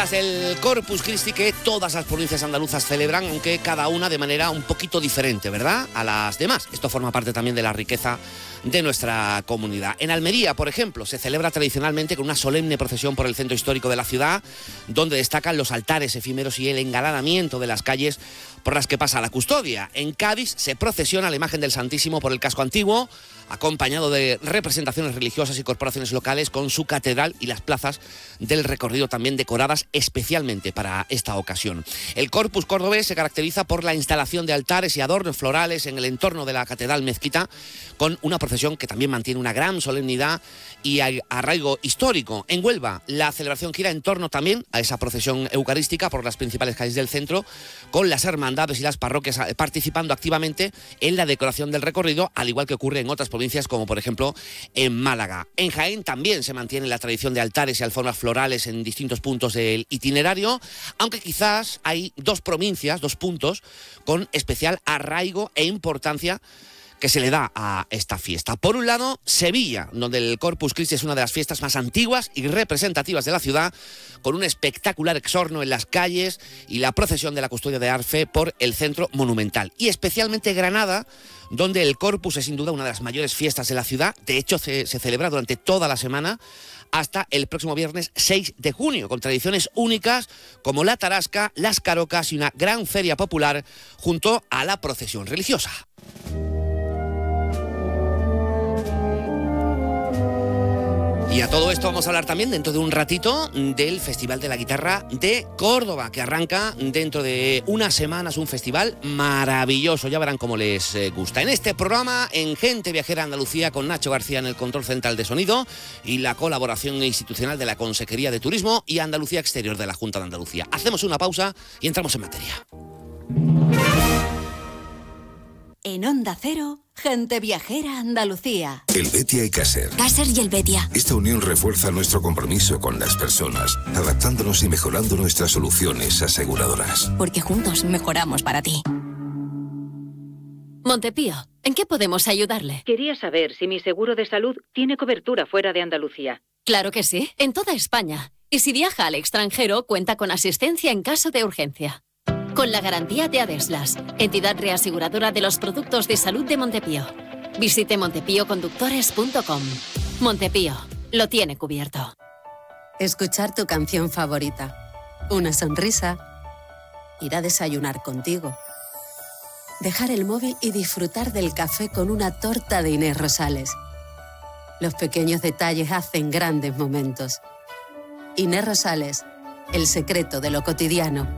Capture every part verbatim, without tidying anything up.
fiestas del Corpus Christi que todas las provincias andaluzas celebran, aunque cada una de manera un poquito diferente, ¿verdad?, a las demás. Esto forma parte también de la riqueza de nuestra comunidad. En Almería, por ejemplo, se celebra tradicionalmente con una solemne procesión por el centro histórico de la ciudad, donde destacan los altares efímeros y el engalanamiento de las calles por las que pasa la custodia. En Cádiz se procesiona la imagen del Santísimo por el casco antiguo, acompañado de representaciones religiosas y corporaciones locales con su catedral y las plazas del recorrido también decoradas especialmente para esta ocasión. El Corpus cordobés se caracteriza por la instalación de altares y adornos florales en el entorno de la catedral mezquita, con una procesión que también mantiene una gran solemnidad y arraigo histórico. En Huelva, la celebración gira en torno también a esa procesión eucarística por las principales calles del centro, con las hermandades y las parroquias participando activamente en la decoración del recorrido, al igual que ocurre en otras provincias como por ejemplo en Málaga. En Jaén también se mantiene la tradición de altares y alfombras florales en distintos puntos del itinerario, aunque quizás hay dos provincias, dos puntos con especial arraigo e importancia que se le da a esta fiesta. Por un lado, Sevilla, donde el Corpus Christi es una de las fiestas más antiguas y representativas de la ciudad, con un espectacular exorno en las calles y la procesión de la custodia de Arfe por el centro monumental. Y especialmente Granada, donde el Corpus es sin duda una de las mayores fiestas de la ciudad. De hecho, se, se celebra durante toda la semana hasta el próximo viernes seis de junio, con tradiciones únicas como la tarasca, las carocas y una gran feria popular junto a la procesión religiosa. Y a todo esto vamos a hablar también dentro de un ratito del Festival de la Guitarra de Córdoba, que arranca dentro de unas semanas, un festival maravilloso, ya verán cómo les gusta. En este programa, en Gente Viajera Andalucía, con Nacho García en el control central de sonido y la colaboración institucional de la Consejería de Turismo y Andalucía Exterior de la Junta de Andalucía. Hacemos una pausa y entramos en materia. En Onda Cero, Gente Viajera Andalucía. El Betia y Caser. Caser y el Betia. Esta unión refuerza nuestro compromiso con las personas, adaptándonos y mejorando nuestras soluciones aseguradoras. Porque juntos mejoramos para ti. Montepío, ¿en qué podemos ayudarle? Quería saber si mi seguro de salud tiene cobertura fuera de Andalucía. Claro que sí, en toda España. Y si viaja al extranjero, cuenta con asistencia en caso de urgencia. Con la garantía de Adeslas, entidad reaseguradora de los productos de salud de Montepío. Visite montepío conductores punto com. Montepío, lo tiene cubierto. Escuchar tu canción favorita, una sonrisa, ir a desayunar contigo, dejar el móvil y disfrutar del café con una torta de Inés Rosales. Los pequeños detalles hacen grandes momentos. Inés Rosales, el secreto de lo cotidiano.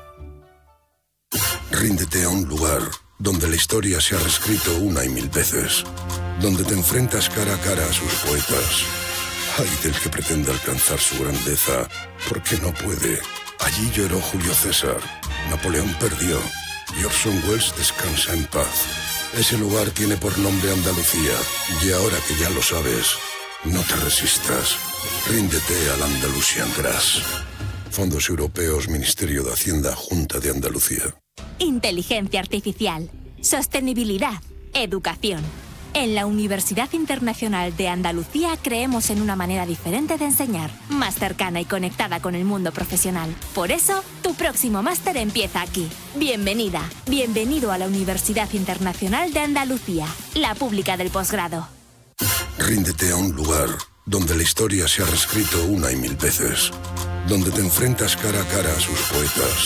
Ríndete a un lugar donde la historia se ha reescrito una y mil veces, donde te enfrentas cara a cara a sus poetas. Ay del que pretende alcanzar su grandeza, porque no puede. Allí lloró Julio César, Napoleón perdió y Orson Welles descansa en paz. Ese lugar tiene por nombre Andalucía, y ahora que ya lo sabes, no te resistas. Ríndete al Andalusian Grass. Fondos Europeos, Ministerio de Hacienda, Junta de Andalucía. Inteligencia artificial, sostenibilidad, educación. En la Universidad Internacional de Andalucía creemos en una manera diferente de enseñar, más cercana y conectada con el mundo profesional. Por eso, tu próximo máster empieza aquí. Bienvenida, bienvenido a la Universidad Internacional de Andalucía, la pública del posgrado. Ríndete a un lugar donde la historia se ha reescrito una y mil veces, donde te enfrentas cara a cara a sus poetas.